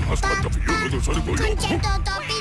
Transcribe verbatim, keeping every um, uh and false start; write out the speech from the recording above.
Aspetta, io lo devo fare poi. Concetto Topi